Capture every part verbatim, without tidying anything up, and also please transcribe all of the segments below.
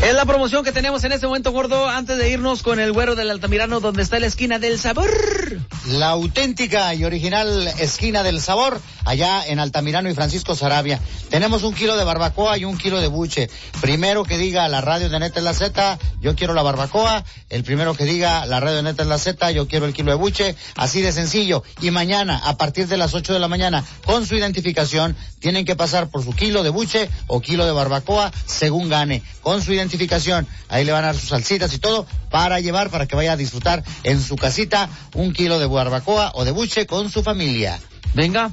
Es la promoción que tenemos en este momento, gordo, antes de irnos con el güero del Altamirano, donde está la esquina del sabor. La auténtica y original esquina del sabor, allá en Altamirano y Francisco Sarabia. Tenemos un kilo de barbacoa y un kilo de buche. Primero que diga la radio de Neta es la Z, yo quiero la barbacoa. El primero que diga la radio de Neta es la Z, yo quiero el kilo de buche. Así de sencillo. Y mañana, a partir de las ocho de la mañana, con su identificación, tienen que pasar por su kilo de buche o kilo de barbacoa, según gane. Con su identificación, ahí le van a dar sus salsitas y todo, para llevar, para que vaya a disfrutar en su casita un kilo de barbacoa o de buche con su familia. Venga.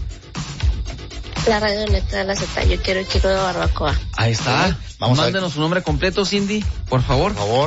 La radio Neta de la Z, yo quiero el kilo de barbacoa. Ahí está. Sí, vamos Mándenos su nombre completo, Cindy, por favor. Por favor.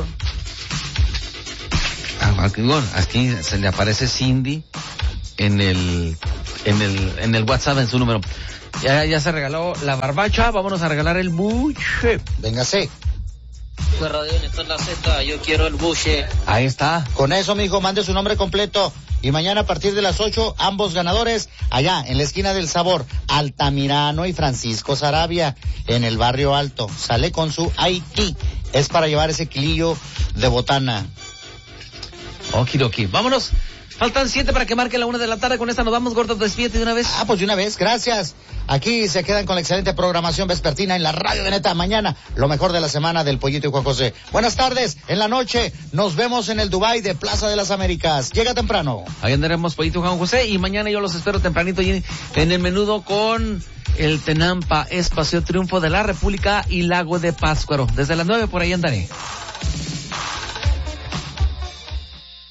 Aquí, bueno, aquí se le aparece Cindy en el, en el, en el WhatsApp, en su número. Ya, ya se regaló la barbacha, vámonos a regalar el buche. Véngase. La radio Neta es la Z, yo quiero el buche. Ahí está. Con eso, mijo, mande su nombre completo. Y mañana a partir de las ocho, ambos ganadores, allá en la esquina del sabor, Altamirano y Francisco Sarabia, en el barrio Alto. Sale con su I T. Es para llevar ese kilillo de botana. Okidoki. Vámonos. Faltan siete para que marque la una de la tarde. Con esta nos vamos, gordos, despídete de una vez. Ah, pues de una vez, gracias. Aquí se quedan con la excelente programación vespertina en la radio de Neta. Mañana, lo mejor de la semana del Pollito y Juan José. Buenas tardes. En la noche nos vemos en el Dubai de Plaza de las Américas. Llega temprano. Ahí andaremos, Pollito y Juan José. Y mañana yo los espero tempranito en el menudo con el Tenampa, Espacio Triunfo de la República y Lago de Pátzcuaro. Desde las nueve por ahí andaré.